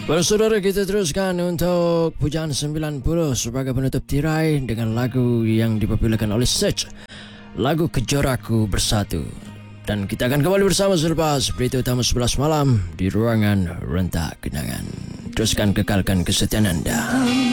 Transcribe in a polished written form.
Baru saudara, kita teruskan untuk Pujaan 90 sebagai penutup tirai dengan lagu yang dipopularkan oleh Search, lagu Kejar-Aku Bersatu. Dan kita akan kembali bersama selepas berita utama 11 malam di ruangan Rentak Kenangan. Teruskan kekalkan kesetiaan anda.